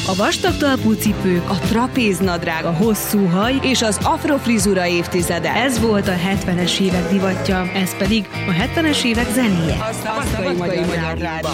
A vastag talpú cipők, a trapéznadrág, a hosszú haj és az afrofrizura évtizede. Ez volt a 70-es évek divatja, ez pedig a 70-es évek zenéje. A Szabadkai Magyar Rádió.